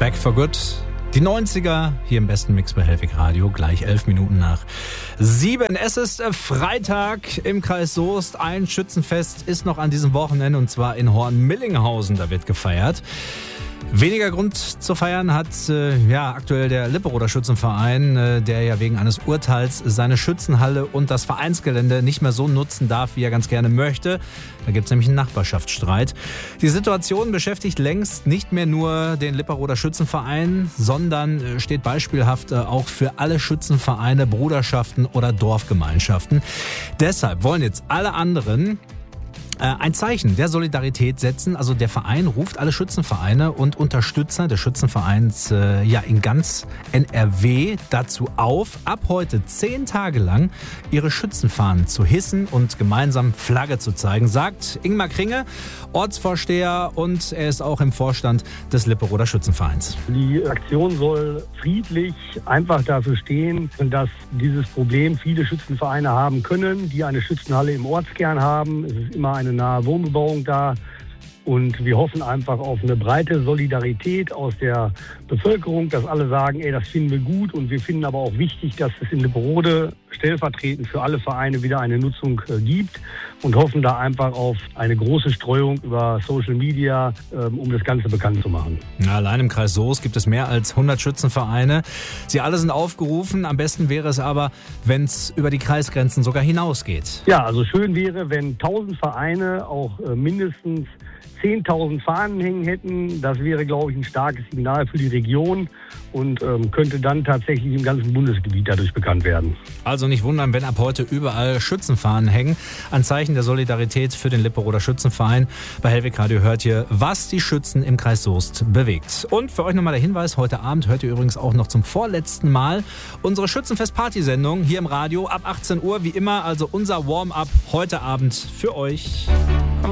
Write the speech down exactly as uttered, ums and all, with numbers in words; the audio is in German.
Back for Good. Die neunziger hier im besten Mix bei Hellwig Radio, gleich elf Minuten nach sieben. Es ist Freitag im Kreis Soest. Ein Schützenfest ist noch an diesem Wochenende und zwar in Horn-Millinghausen. Da wird gefeiert. Weniger Grund zu feiern hat äh, ja aktuell der Lipperoder Schützenverein, äh, der ja wegen eines Urteils seine Schützenhalle und das Vereinsgelände nicht mehr so nutzen darf, wie er ganz gerne möchte. Da gibt es nämlich einen Nachbarschaftsstreit. Die Situation beschäftigt längst nicht mehr nur den Lipperoder Schützenverein, sondern äh, steht beispielhaft äh, auch für alle Schützenvereine, Bruderschaften oder Dorfgemeinschaften. Deshalb wollen jetzt alle anderen ein Zeichen der Solidarität setzen. Also der Verein ruft alle Schützenvereine und Unterstützer des Schützenvereins äh, ja in ganz N R W dazu auf, ab heute zehn Tage lang ihre Schützenfahnen zu hissen und gemeinsam Flagge zu zeigen, sagt Ingmar Kringe, Ortsvorsteher, und er ist auch im Vorstand des Lipperoder Schützenvereins. Die Aktion soll friedlich einfach dafür stehen, dass dieses Problem viele Schützenvereine haben können, die eine Schützenhalle im Ortskern haben. Es ist immer eine nahe Wohnbebauung da und wir hoffen einfach auf eine breite Solidarität aus der Bevölkerung, dass alle sagen, ey, das finden wir gut, und wir finden aber auch wichtig, dass es in Lipperode stellvertretend für alle Vereine wieder eine Nutzung äh, gibt, und hoffen da einfach auf eine große Streuung über Social Media, ähm, um das Ganze bekannt zu machen. Ja, allein im Kreis Soest gibt es mehr als hundert Schützenvereine. Sie alle sind aufgerufen. Am besten wäre es aber, wenn es über die Kreisgrenzen sogar hinausgeht. Ja, also schön wäre, wenn tausend Vereine auch äh, mindestens zehntausend Fahnen hängen hätten. Das wäre, glaube ich, ein starkes Signal für die Region und ähm, könnte dann tatsächlich im ganzen Bundesgebiet dadurch bekannt werden. Also nicht wundern, wenn ab heute überall Schützenfahnen hängen. Ein Zeichen der Solidarität für den Lipperoder Schützenverein. Bei Hellwig Radio hört ihr, was die Schützen im Kreis Soest bewegt. Und für euch nochmal der Hinweis, heute Abend hört ihr übrigens auch noch zum vorletzten Mal unsere Schützenfest-Party-Sendung hier im Radio ab achtzehn Uhr. Wie immer, also unser Warm-up heute Abend für euch.